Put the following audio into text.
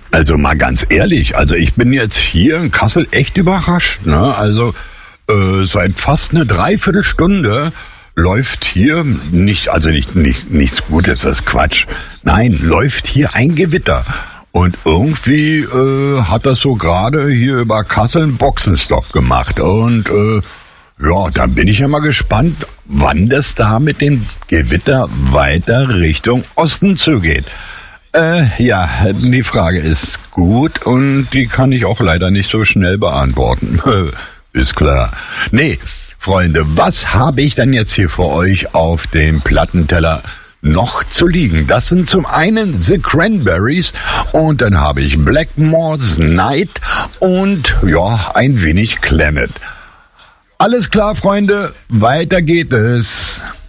Also mal ganz ehrlich, also ich bin jetzt hier in Kassel echt überrascht, ne? Also seit fast eine Dreiviertelstunde läuft hier nichts Gutes, das ist Quatsch. Nein, läuft hier ein Gewitter. Und irgendwie hat das so gerade hier über Kassel einen Boxenstopp gemacht. Und ja, da bin ich ja mal gespannt, wann das da mit dem Gewitter weiter Richtung Osten zugeht. Ja, die Frage ist gut und die kann ich auch leider nicht so schnell beantworten. Ist klar. Nee, Freunde, was habe ich denn jetzt hier für euch auf dem Plattenteller noch zu liegen? Das sind zum einen The Cranberries und dann habe ich Blackmore's Night und ja, ein wenig Clannad. Alles klar, Freunde, weiter geht es.